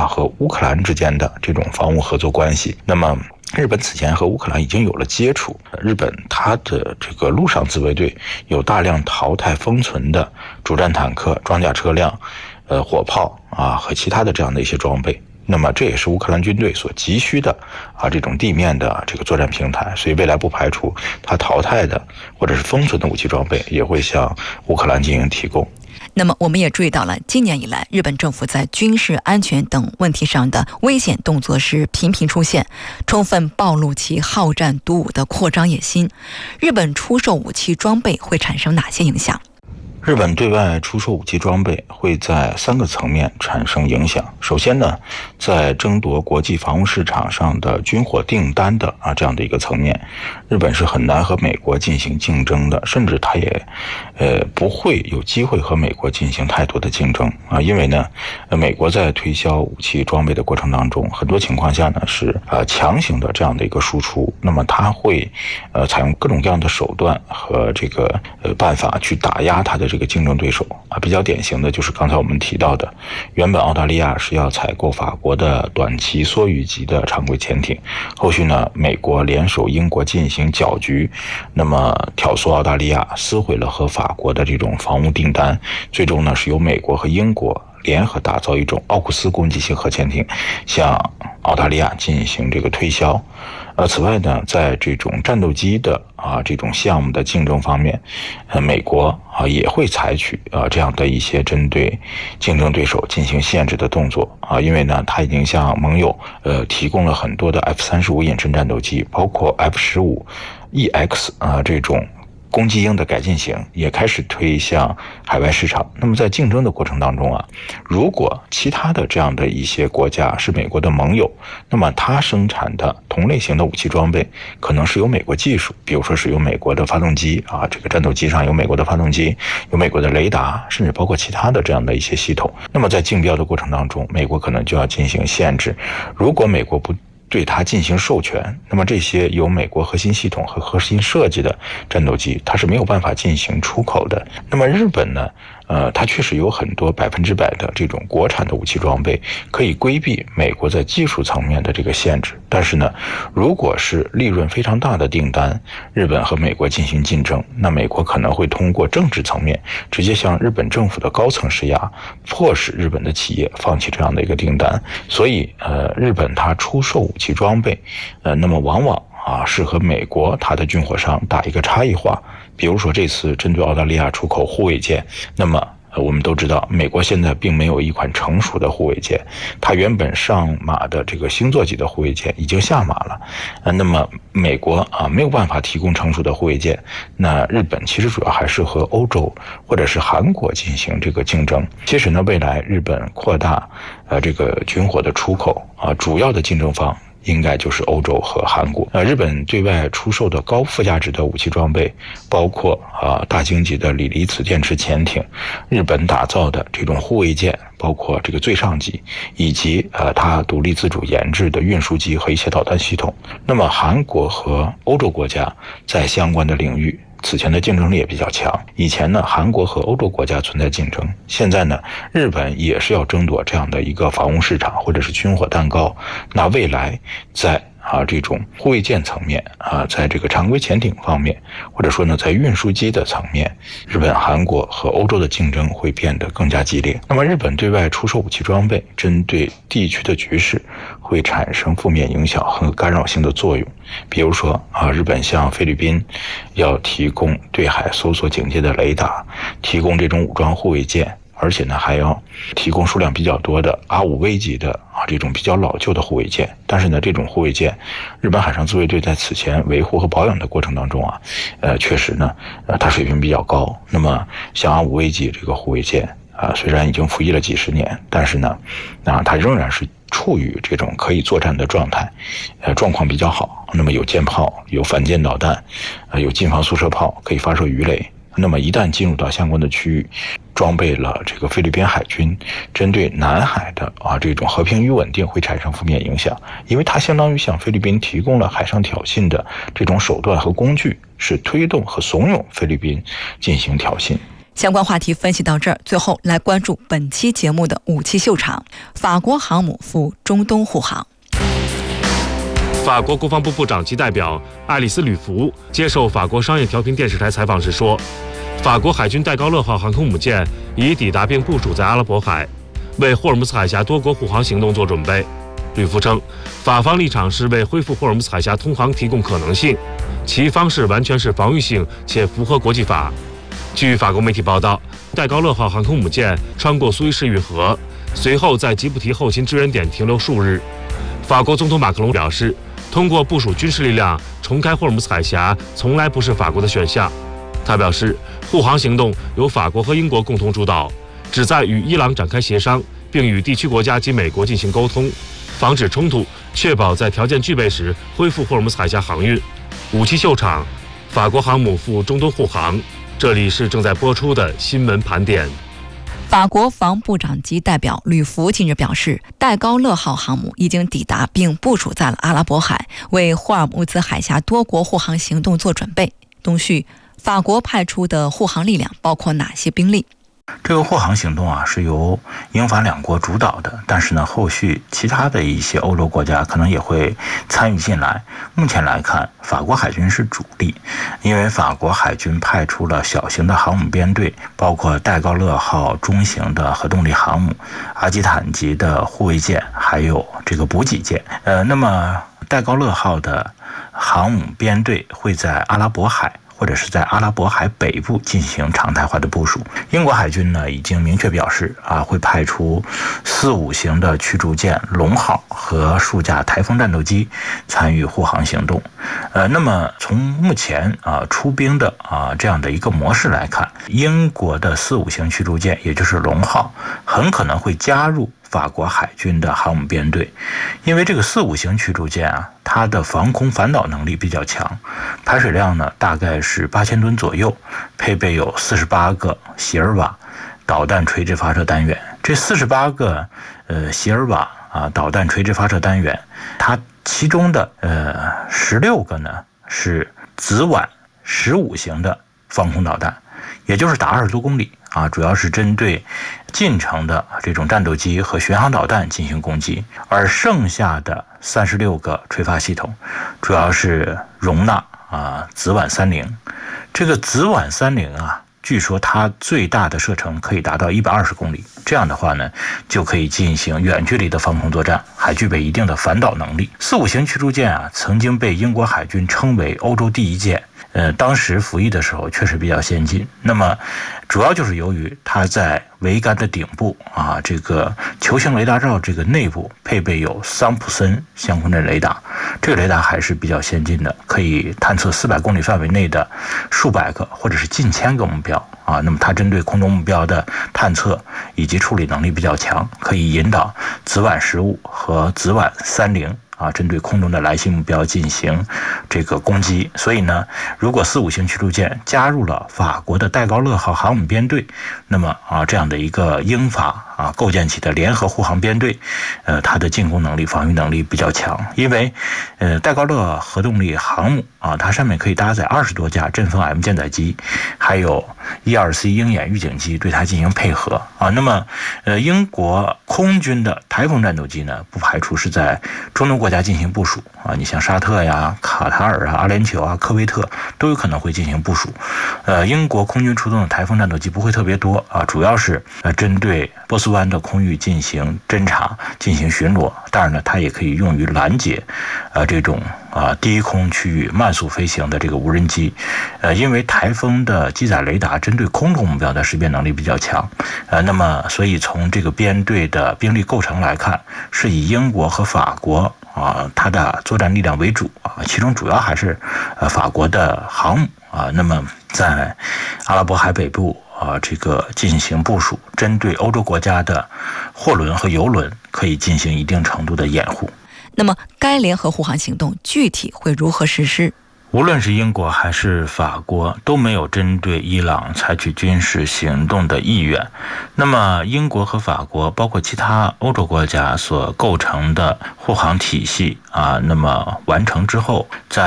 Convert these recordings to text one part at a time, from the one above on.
和乌克兰之间的这种防务合作关系。那么日本此前和乌克兰已经有了接触，日本它的这个陆上自卫队有大量淘汰封存的主战坦克、装甲车辆、火炮和其他的这样的一些装备。那么这也是乌克兰军队所急需的这种地面的这个作战平台，所以未来不排除它淘汰的或者是封存的武器装备也会向乌克兰进行提供。 那么我们也注意到了，今年以来日本政府在军事安全等问题上的危险动作是频频出现，充分暴露其好战独武的扩张野心。日本出售武器装备会产生哪些影响？ 日本对外出售武器装备会在3个层面产生影响。首先呢，在争夺国际防务市场上的军火订单的这样的一个层面，日本是很难和美国进行竞争的，甚至它也不会有机会和美国进行太多的竞争因为呢，美国在推销武器装备的过程当中，很多情况下呢是强行的这样的一个输出，那么它会采用各种各样的手段和这个办法去打压它的这个竞争对手比较典型的就是刚才我们提到的，原本澳大利亚是要采购法国的短期梭鱼级的常规潜艇，后续呢美国联手英国进行搅局，那么挑唆澳大利亚撕毁了和法国的这种防务订单，最终呢是由美国和英国联合打造一种奥库斯攻击型核潜艇向澳大利亚进行这个推销。此外呢，在这种战斗机的这种项目的竞争方面，美国也会采取这样的一些针对竞争对手进行限制的动作因为呢，它已经向盟友提供了很多的 F-35 隐身战斗机，包括 F-15EX 这种攻击鹰的改进型也开始推向海外市场。那么在竞争的过程当中如果其他的这样的一些国家是美国的盟友，那么它生产的同类型的武器装备可能是有美国技术，比如说是有美国的发动机这个战斗机上有美国的发动机，有美国的雷达，甚至包括其他的这样的一些系统。那么在竞标的过程当中，美国可能就要进行限制，如果美国不对它进行授权，那么这些有美国核心系统和核心设计的战斗机它是没有办法进行出口的。那么日本呢它确实有很多100%的这种国产的武器装备可以规避美国在技术层面的这个限制，但是呢，如果是利润非常大的订单，日本和美国进行竞争，那美国可能会通过政治层面直接向日本政府的高层施压，迫使日本的企业放弃这样的一个订单。所以日本它出售武器装备那么往往是和美国它的军火商打一个差异化。比如说这次针对澳大利亚出口护卫舰，那么我们都知道美国现在并没有一款成熟的护卫舰，它原本上马的这个星座级的护卫舰已经下马了那么美国没有办法提供成熟的护卫舰，那日本其实主要还是和欧洲或者是韩国进行这个竞争。其实呢，未来日本扩大这个军火的出口主要的竞争方应该就是欧洲和韩国。日本对外出售的高附加值的武器装备，包括大鲸级的锂离子电池潜艇，日本打造的这种护卫舰，包括这个最上级，以及它独立自主研制的运输机和一些导弹系统。那么韩国和欧洲国家在相关的领域此前的竞争力也比较强。以前呢，韩国和欧洲国家存在竞争，现在呢，日本也是要争夺这样的一个防务市场或者是军火蛋糕。那未来在这种护卫舰层面在这个常规潜艇方面，或者说呢在运输机的层面，日本、韩国和欧洲的竞争会变得更加激烈。那么日本对外出售武器装备，针对地区的局势会产生负面影响和干扰性的作用。比如说日本向菲律宾要提供对海搜索警戒的雷达，提供这种武装护卫舰，而且呢还要提供数量比较多的R5V级的这种比较老旧的护卫舰。但是呢，这种护卫舰日本海上自卫队在此前维护和保养的过程当中确实呢它水平比较高。那么像R5V级这个护卫舰虽然已经服役了几十年，但是呢它仍然是处于这种可以作战的状态，状况比较好。那么有舰炮，有反舰导弹，有近防速射炮，可以发射鱼雷。那么一旦进入到相关的区域，装备了这个菲律宾海军，针对南海的这种和平与稳定会产生负面影响，因为它相当于向菲律宾提供了海上挑衅的这种手段和工具，是推动和怂恿菲律宾进行挑衅。 相关话题分析到这儿，最后来关注本期节目的武器秀场。法国航母赴中东护航。 法国国防部部长及代表爱丽丝·吕弗接受法国商业调频电视台采访时说，法国海军戴高乐号航空母舰已抵达并部署在阿拉伯海，为霍尔木兹海峡多国护航行动做准备。吕弗称，法方立场是为恢复霍尔木兹海峡通航提供可能性，其方式完全是防御性且符合国际法。据法国媒体报道，戴高乐号航空母舰穿过苏伊士运河，随后在吉布提后勤支援点停留数日。法国总统马克龙表示，通过部署军事力量重开霍尔木兹海峡从来不是法国的选项。他表示，护航行动由法国和英国共同主导，旨在与伊朗展开协商，并与地区国家及美国进行沟通，防止冲突，确保在条件具备时恢复霍尔木兹海峡航运。武器秀场，法国航母赴中东护航。这里是正在播出的新闻盘点。 法国防部长级代表吕弗近日表示，戴高乐号航母已经抵达并部署在了阿拉伯海，为霍尔木兹海峡多国护航行动做准备。东旭，法国派出的护航力量包括哪些兵力？ 这个护航行动是由英法两国主导的，但是呢，后续其他的一些欧洲国家可能也会参与进来。目前来看，法国海军是主力，因为法国海军派出了小型的航母编队，包括戴高乐号中型的核动力航母、阿基坦级的护卫舰，还有这个补给舰。那么戴高乐号的航母编队会在阿拉伯海或者是在阿拉伯海北部进行常态化的部署。英国海军呢已经明确表示会派出4-5型的驱逐舰龙号和数架台风战斗机参与护航行动。那么从目前出兵的这样的一个模式来看，英国的4-5型驱逐舰，也就是龙号，很可能会加入法国海军的航母编队，因为这个4-5型驱逐舰它的防空反导能力比较强，排水量呢大概是8000吨左右，配备有48个席尔瓦导弹垂直发射单元。这48个席尔瓦导弹垂直发射单元，它其中的16个呢是紫菀15型的防空导弹，也就是打20多公里主要是针对近程的这种战斗机和巡航导弹进行攻击。而剩下的36个垂发系统主要是容纳紫菀30。这个紫菀30据说它最大的射程可以达到120公里，这样的话呢，就可以进行远距离的防空作战，还具备一定的反导能力。4-5型驱逐舰曾经被英国海军称为欧洲第一舰，当时服役的时候确实比较先进。那么主要就是由于它在桅杆的顶部这个球形雷达罩这个内部配备有桑普森相控阵雷达，这个雷达还是比较先进的，可以探测400公里范围内的数百个或者是近千个目标那么它针对空中目标的探测以及处理能力比较强，可以引导紫菀15和紫菀30针对空中的来袭目标进行这个攻击。所以呢，如果4-5型驱逐舰加入了法国的戴高乐号航母编队，那么这样的一个英法构建起的联合护航编队，它的进攻能力、防御能力比较强。因为戴高乐核动力航母它上面可以搭载20多架阵风 M 舰载机，还有E-2C 鹰眼预警机对它进行配合那么英国空军的台风战斗机呢，不排除是在中东国家进行部署你像沙特呀、卡塔尔阿联酋科威特都有可能会进行部署。英国空军出动的台风战斗机不会特别多主要是针对波斯湾的空域进行侦察、进行巡逻。当然呢，它也可以用于拦截这种低空区域慢速飞行的这个无人机。因为台风的机载雷达针对空中目标的识别能力比较强那么所以从这个编队的兵力构成来看，是以英国和法国它的作战力量为主其中主要还是法国的航母那么在阿拉伯海北部这个进行部署，针对欧洲国家的货轮和油轮可以进行一定程度的掩护。 那么该联合护航行动具体会如何实施？ 无论是英国还是法国都没有针对伊朗采取军事行动的意愿。那么英国和法国包括其他欧洲国家所构成的护航体系那么完成之后，在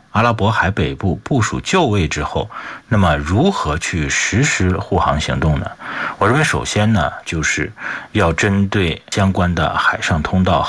阿拉伯海北部部署就位之后，那么如何去实施护航行动呢？我认为首先呢，就是要针对相关的海上通道、